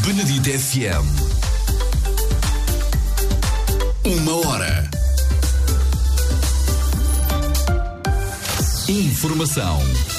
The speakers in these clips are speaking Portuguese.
Benedita FM. 1 hora. Informação.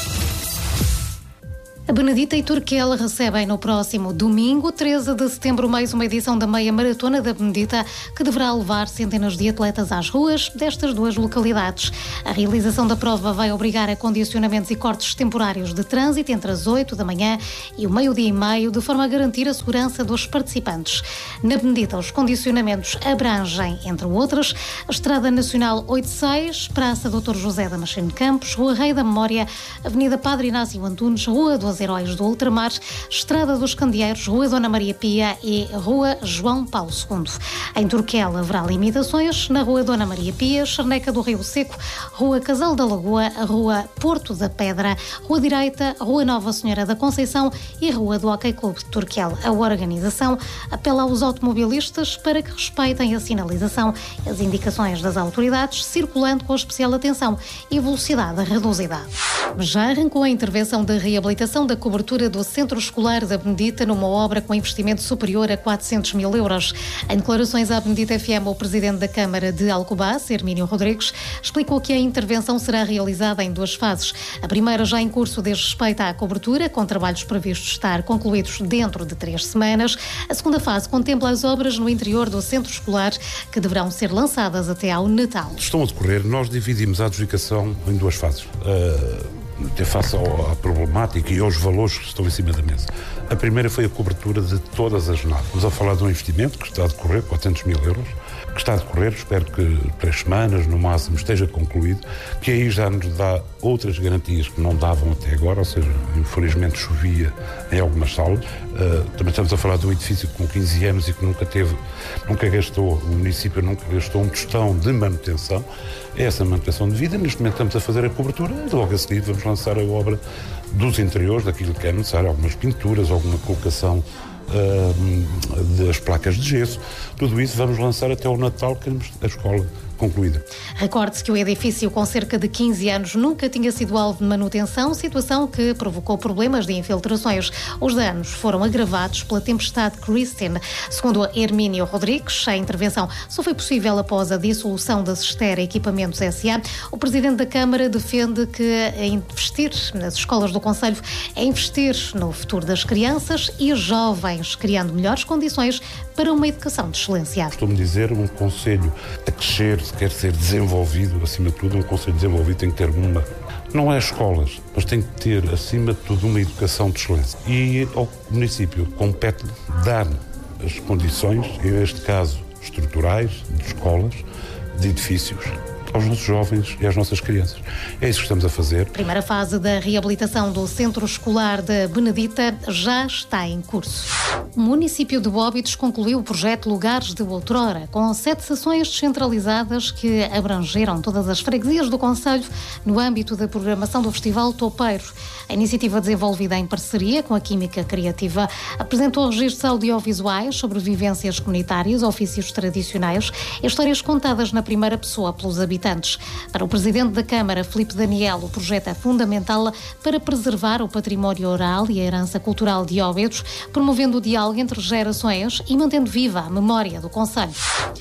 A Benedita e Turquel recebem no próximo domingo, 13 de setembro, mais uma edição da Meia Maratona da Benedita, que deverá levar centenas de atletas às ruas destas duas localidades. A realização da prova vai obrigar a condicionamentos e cortes temporários de trânsito entre as 8 da manhã e o meio-dia e meio, de forma a garantir a segurança dos participantes. Na Benedita, os condicionamentos abrangem, entre outras, a Estrada Nacional 86, Praça Dr. José Damasceno Campos, Rua Rei da Memória, Avenida Padre Inácio Antunes, Rua dos Heróis do Ultramar, Estrada dos Candeeiros, Rua Dona Maria Pia e Rua João Paulo II. Em Turquel haverá limitações na Rua Dona Maria Pia, Charneca do Rio Seco, Rua Casal da Lagoa, Rua Porto da Pedra, Rua Direita, Rua Nossa Senhora da Conceição e Rua do Hockey Clube de Turquel. A organização apela aos automobilistas para que respeitem a sinalização e as indicações das autoridades, circulando com especial atenção e velocidade reduzida. Já arrancou a intervenção de reabilitação da cobertura do Centro Escolar da Benedita, numa obra com investimento superior a 400 mil euros. Em declarações à Benedita FM, o presidente da Câmara de Alcobaça, Hermínio Rodrigues, explicou que a intervenção será realizada em 2 fases. A primeira já em curso diz respeito à cobertura, com trabalhos previstos estar concluídos dentro de 3 semanas. A segunda fase contempla as obras no interior do Centro Escolar, que deverão ser lançadas até ao Natal. Estão a decorrer, nós dividimos a adjudicação em 2 fases. Face à problemática e aos valores que estão em cima da mesa. A primeira foi a cobertura de todas as naves. Estamos a falar de um investimento que está a decorrer, 400 mil euros, que está a decorrer, espero que 3 semanas, no máximo, esteja concluído, que aí já nos dá outras garantias que não davam até agora, ou seja, infelizmente chovia em algumas salas. Também estamos a falar de um edifício com 15 anos e que o município nunca gastou um tostão de manutenção. É essa manutenção de vida. Neste momento estamos a fazer a cobertura e logo a seguir vamos lançar a obra dos interiores, daquilo que é necessário, algumas pinturas, alguma colocação das placas de gesso. Tudo isso vamos lançar até ao Natal, que temos a escola concluída. Recorde-se que o edifício, com cerca de 15 anos, nunca tinha sido alvo de manutenção, situação que provocou problemas de infiltrações. Os danos foram agravados pela tempestade Christine. Segundo Hermínio Rodrigues, a intervenção só foi possível após a dissolução da Cestera Equipamentos S.A. O presidente da Câmara defende que investir nas escolas do concelho é investir no futuro das crianças e jovens, criando melhores condições para uma educação de excelência. Costumo dizer, um concelho a crescer, se quer ser desenvolvido, acima de tudo, um concelho desenvolvido tem que ter não é escolas, mas tem que ter, acima de tudo, uma educação de excelência. E ao município compete dar as condições, neste caso estruturais, de escolas, de edifícios, aos nossos jovens e às nossas crianças. É isso que estamos a fazer. A primeira fase da reabilitação do Centro Escolar da Benedita já está em curso. O município de Óbidos concluiu o projeto Lugares de Outrora, com 7 sessões descentralizadas que abrangeram todas as freguesias do concelho no âmbito da programação do Festival Topeiro. A iniciativa, desenvolvida em parceria com a Química Criativa, apresentou registros audiovisuais sobre vivências comunitárias, ofícios tradicionais e histórias contadas na primeira pessoa pelos habitantes. Para o presidente da Câmara, Filipe Daniel, o projeto é fundamental para preservar o património oral e a herança cultural de Óbidos, promovendo o diálogo entre gerações e mantendo viva a memória do concelho.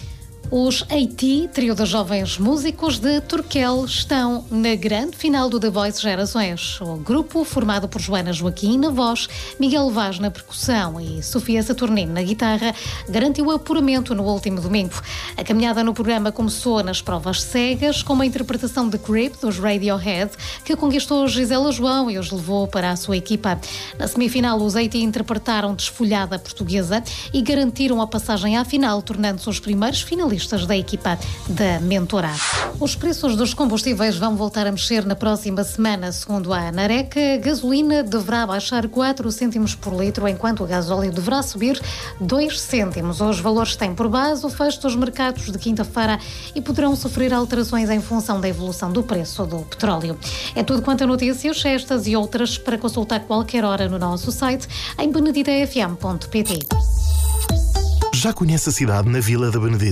Os AT, trio de jovens músicos de Turquel, estão na grande final do The Voice Gerações. O grupo, formado por Joana Joaquim na voz, Miguel Vaz na percussão e Sofia Saturnino na guitarra, garantiu o apuramento no último domingo. A caminhada no programa começou nas provas cegas, com uma interpretação de Creep dos Radiohead, que conquistou Gisela João e os levou para a sua equipa. Na semifinal, os AT interpretaram Desfolhada Portuguesa e garantiram a passagem à final, tornando-se os primeiros finalistas da equipa da Mentora. Os preços dos combustíveis vão voltar a mexer na próxima semana. Segundo a Anareca, a gasolina deverá baixar 4 cêntimos por litro, enquanto o gasóleo deverá subir 2 cêntimos. Os valores têm por base o fecho dos mercados de quinta-feira e poderão sofrer alterações em função da evolução do preço do petróleo. É tudo quanto a notícias, estas e outras, para consultar qualquer hora no nosso site em beneditafm.pt. Já conhece a cidade na Vila da Benedita?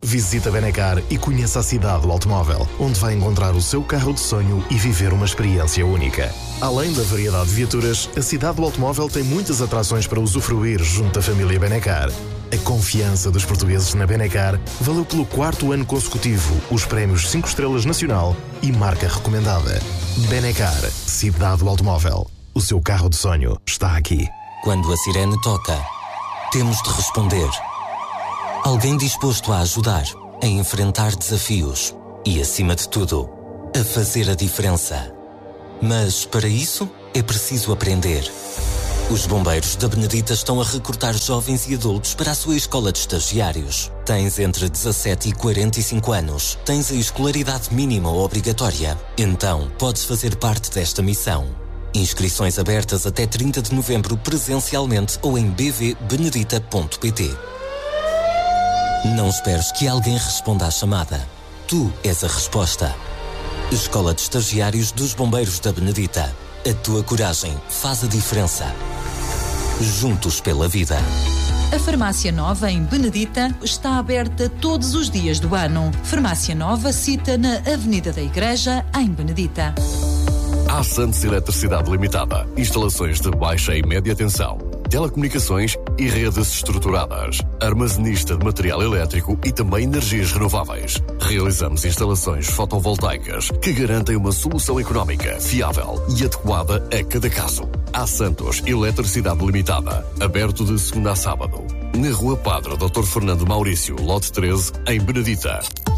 Visite a Benacar e conheça a cidade do automóvel, onde vai encontrar o seu carro de sonho e viver uma experiência única. Além da variedade de viaturas, a cidade do automóvel tem muitas atrações para usufruir junto à família Benacar. A confiança dos portugueses na Benacar valeu pelo 4º ano consecutivo os prémios 5 estrelas nacional e marca recomendada. Benacar, cidade do automóvel. O seu carro de sonho está aqui. Quando a sirene toca, temos de responder. Alguém disposto a ajudar, a enfrentar desafios e, acima de tudo, a fazer a diferença. Mas, para isso, é preciso aprender. Os bombeiros da Benedita estão a recrutar jovens e adultos para a sua escola de estagiários. Tens entre 17 e 45 anos. Tens a escolaridade mínima ou obrigatória. Então, podes fazer parte desta missão. Inscrições abertas até 30 de novembro presencialmente ou em bvbenedita.pt. Não esperes que alguém responda à chamada. Tu és a resposta. Escola de Estagiários dos Bombeiros da Benedita. A tua coragem faz a diferença. Juntos pela vida. A Farmácia Nova em Benedita está aberta todos os dias do ano. Farmácia Nova cita na Avenida da Igreja, em Benedita. A Santos Eletricidade Limitada. Instalações de baixa e média tensão, telecomunicações e redes estruturadas. Armazenista de material elétrico e também energias renováveis. Realizamos instalações fotovoltaicas que garantem uma solução económica, fiável e adequada a cada caso. A Santos Eletricidade Limitada. Aberto de segunda a sábado. Na Rua Padre Dr. Fernando Maurício, lote 13, em Benedita.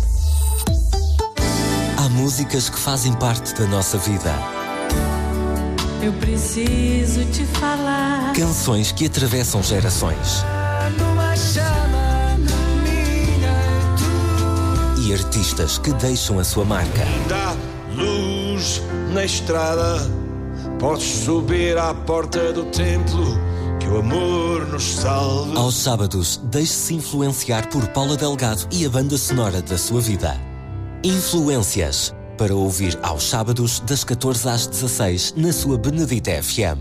Há músicas que fazem parte da nossa vida. Eu preciso te falar. Canções que atravessam gerações. Numa chama minha e artistas que deixam a sua marca. Dá luz na estrada, podes subir à porta do templo, que o amor nos salve. Aos sábados, deixe-se influenciar por Paula Delgado e a banda sonora da sua vida. Influências, para ouvir aos sábados das 14 às 16 na sua Benedita FM.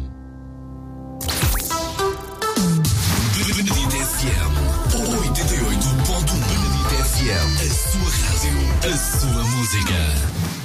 Benedita FM 88.1. Benedita FM, a sua rádio, a sua música.